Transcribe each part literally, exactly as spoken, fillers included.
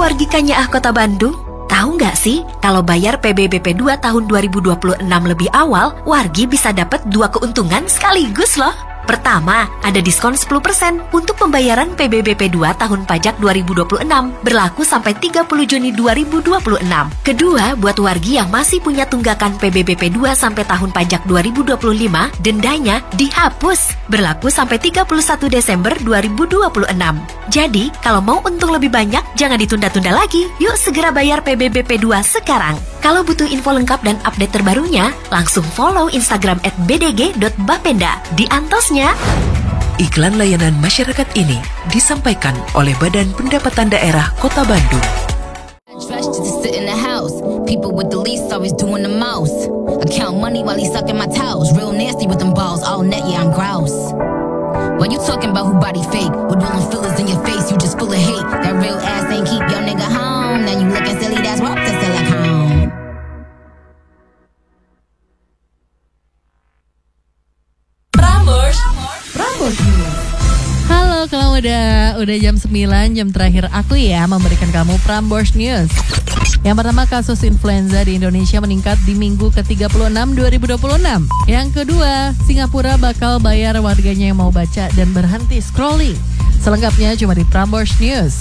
wargi Kanyaah Kota Bandung? Tahu nggak sih, kalau bayar P B B P dua tahun dua ribu dua puluh enam lebih awal, wargi bisa dapat dua keuntungan sekaligus loh. Pertama, ada diskon sepuluh persen untuk pembayaran P B B P dua tahun pajak dua ribu dua puluh enam, berlaku sampai tiga puluh Juni dua ribu dua puluh enam. Kedua, buat wargi yang masih punya tunggakan P B B P dua sampai tahun pajak dua ribu dua puluh lima, dendanya dihapus, berlaku sampai tiga puluh satu Desember dua ribu dua puluh enam. Jadi, kalau mau untung lebih banyak, jangan ditunda-tunda lagi. Yuk segera bayar P B B P dua sekarang. Kalau butuh info lengkap dan update terbarunya, langsung follow Instagram at b d g dot bapenda. Di antosnya. Iklan layanan masyarakat ini disampaikan oleh Badan Pendapatan Daerah Kota Bandung. Dressed to sit in the house. People with the least always doing the most. I count money while he sucking my towels. Real nasty with them balls all net, yeah, I'm grouse. Why you talking about who body fake? With all them fillers in your face, you just full of hate. That real ass ain't keep your nigga home. Now you looking silly, that's rock to silicone. Prambors, Prambors News. Halo, kalau udah udah jam sembilan, jam terakhir aku ya memberikan kamu Prambors News. Yang pertama, kasus influenza di Indonesia meningkat di minggu ke tiga puluh enam dua ribu dua puluh enam. Yang kedua, Singapura bakal bayar warganya yang mau baca dan berhenti scrolling. Selengkapnya cuma di Prambors News.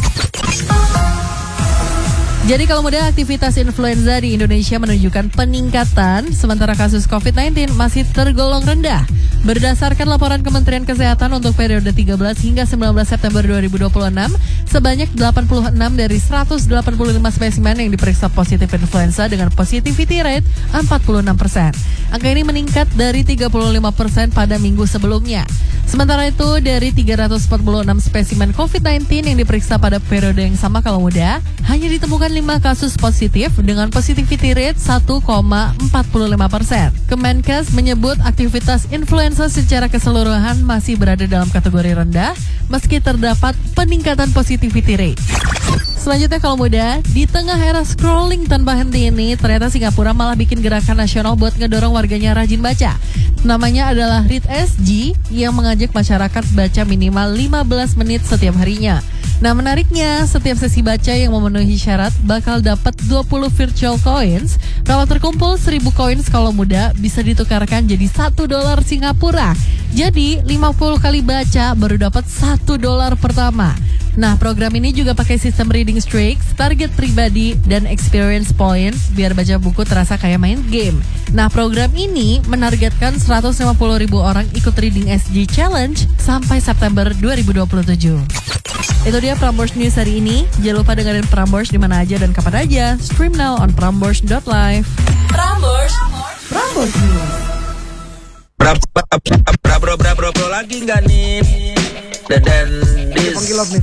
Jadi kalau mudah, aktivitas influenza di Indonesia menunjukkan peningkatan, sementara kasus covid sembilan belas masih tergolong rendah. Berdasarkan laporan Kementerian Kesehatan untuk periode tiga belas hingga sembilan belas September dua ribu dua puluh enam, sebanyak delapan puluh enam dari seratus delapan puluh lima spesimen yang diperiksa positif influenza dengan positivity rate empat puluh enam persen. Angka ini meningkat dari tiga puluh lima persen pada minggu sebelumnya. Sementara itu, dari tiga ratus empat puluh enam spesimen covid sembilan belas yang diperiksa pada periode yang sama kalau muda, hanya ditemukan lima kasus positif dengan positivity rate satu koma empat lima persen. Kemenkes menyebut aktivitas influenza secara keseluruhan masih berada dalam kategori rendah meski terdapat peningkatan positivity rate. Selanjutnya kalau muda, di tengah era scrolling tanpa henti ini, ternyata Singapura malah bikin gerakan nasional buat ngedorong warganya rajin baca. Namanya adalah Read S G yang mengajak masyarakat baca minimal lima belas menit setiap harinya. Nah, menariknya, setiap sesi baca yang memenuhi syarat bakal dapat dua puluh virtual coins. Kalau terkumpul seribu coins kalau muda bisa ditukarkan jadi satu dolar Singapura. Jadi, lima puluh kali baca baru dapat satu dolar pertama. Nah, program ini juga pakai sistem reading streaks, target pribadi, dan experience points biar baca buku terasa kayak main game. Nah, program ini menargetkan seratus lima puluh ribu orang ikut Reading S G Challenge sampai September dua ribu dua puluh tujuh. Itu dia Prambors News hari ini. Jangan lupa dengerin Prambors di mana aja dan kapan aja. Stream now on prambors dot live. Prambors, Prambors News. Bra bra bra bra bra bra bra lagi nggak nih? Dan dan dis. nih.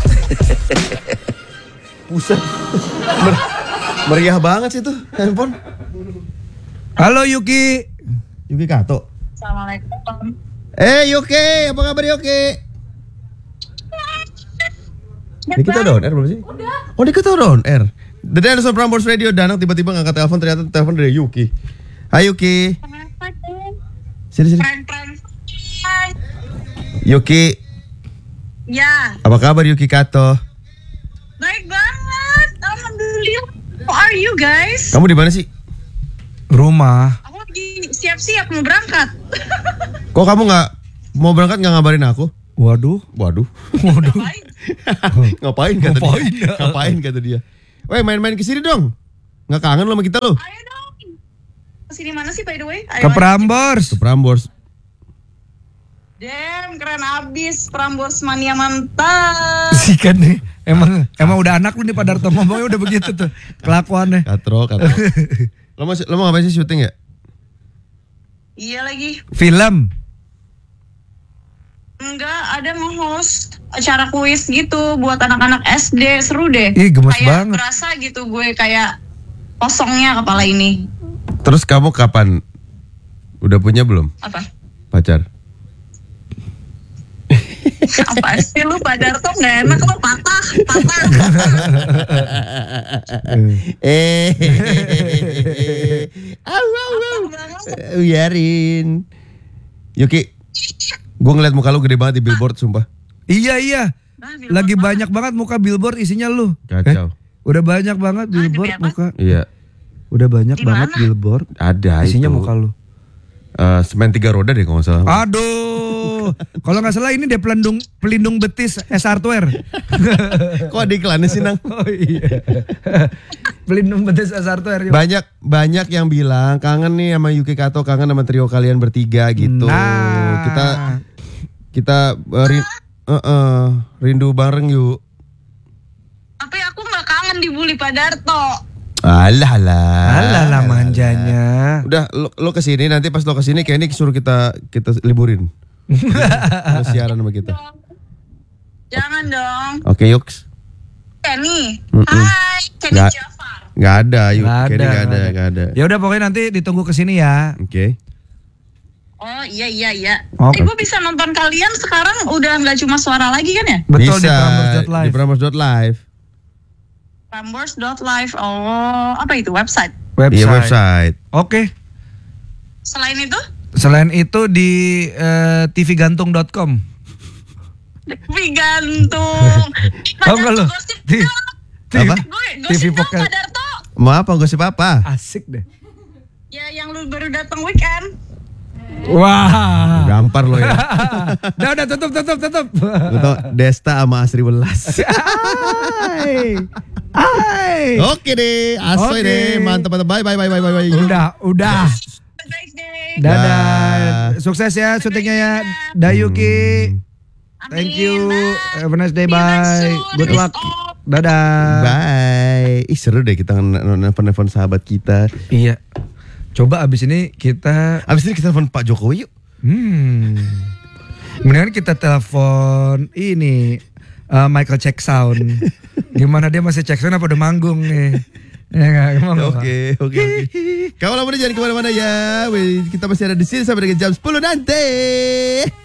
Buset. Mer- meriah banget sih tuh handphone. Halo Yuki. Yuki Kato. Assalamualaikum. Eh Yuki, apa kabar Yuki? Ini kita udah on air belum sih? Udah. Oh, ini kita udah on air. The Dinosaur Prambors Radio. Danang tiba-tiba ngangkat telepon, ternyata telepon dari Yuki. Hai Yuki. Kenapa tuh? Sini sini. Prank-prank. Hai. Yuki. Ya. Apa kabar Yuki Kato? Baik banget. Alhamdulillah. How are you guys? Kamu di mana sih? Rumah. Aku lagi siap-siap mau berangkat. Kok kamu nggak mau berangkat, nggak ngabarin aku? Waduh. Waduh. Waduh. Ngapain kata Ngapain dia? ya? Ngapain kata dia? Weh, main-main ke sini dong. Nggak kangen lo sama kita lo? Ayo dong. Kesini mana sih by the way? Ayo, Ke Prambors. Ke Prambors. Damn, keren abis. Prambors mania mantap. Sih kan nih. Emang emang udah anak lu nih Pak Darto, ngomongnya udah begitu tuh kelakuannya. Katro, katro. Lo mau lo mau ngapain sih, syuting ya? Iya lagi. Film. Enggak, ada mau host acara kuis gitu buat anak-anak S D, seru deh. Ih, gemes kayak banget. berasa gitu gue kayak kosongnya kepala ini. Terus kamu kapan? Udah punya belum? Apa? Pacar? Apa sih lu Pak Darto, nggak enak lu patah, patah. Eh, au au au, biarin. Yuki, gue ngeliat muka lu gede banget di billboard, sumpah. Iya iya. Nah, billboard Lagi mana? banyak banget muka billboard isinya lu. Kacau. Eh, Udah banyak banget billboard demi apa? muka. Iya. Udah banyak Di banget mana? billboard. Ada Isinya itu. muka lu. Eh, semen tiga roda deh kalau nggak salah. Aduh. Kalau nggak salah ini deh pelindung pelindung betis S Hardware. Kok ada iklannya sih Nang? Oh iya. Pelindung betis S Hardware. yuk. Banyak banyak yang bilang kangen nih sama Yuki Kato, kangen sama trio kalian bertiga gitu. Nah. Kita kita uh, rin- uh, uh, rindu bareng yuk. Tapi aku nggak kangen dibully Pak Darto. Alah lah. Alah lah manjanya. Udah lo, lo kesini nanti pas lo kesini kayak ini suruh kita kita liburin. Lo siaran sama kita. Jangan dong. Oke Yuks. Kenny. Mm-mm. Hai, Kenny Nggak. Jafar. Nggak ada yuk. Nggak Kayaknya nggak ada, nggak nggak ada. Ya udah pokoknya nanti ditunggu kesini ya. Oke. Oh iya iya iya. Oke. Eh, gue bisa nonton kalian sekarang udah nggak cuma suara lagi kan ya? Betul di Bisa Prambors dot live. di Prambors dot live. Prambors dot live. Oh, apa itu website? Website. Iya website. Oke. Selain itu? Selain itu di uh, t v gantung dot com. Wih gantung. Tahu nggak lo? Gosip Ti- dong. ti- Apa? Gue T V gosip dong Pocket. Pak Darto. Mau apa gosip apa? Asik deh. Ya yang lu baru datang weekend. Wah. Gampar lo ya. Udah udah tutup tutup tutup. Gue tau Desta sama Asri Welas. Hai. Hai. Oke deh, asoy Oke. deh, mantap mantap. Bye bye bye bye bye bye. Udah, udah. Have a nice day. Dadah. Dah. Sukses ya syutingnya ya. Dayuki. Thank you. Have a nice day. Bye. Good luck. Dadah. Bye. Ih seru deh kita nelfon-nelfon sahabat kita. Iya. Coba abis ini kita Abis ini kita telepon Pak Jokowi yuk. hmm. Mendingan kita telepon ini uh, Michael Check Sound. Gimana dia masih check sound apa udah manggung nih? Ya nggak? Gimana, Pak? Oke oke oke. Kamu lama jangan kemana-mana ya. Wih, kita masih ada di sini sampai dengan jam sepuluh nanti.